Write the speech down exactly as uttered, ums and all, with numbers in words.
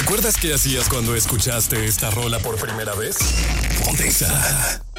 ¿Recuerdas qué hacías cuando escuchaste esta rola por primera vez? Ponte Exa.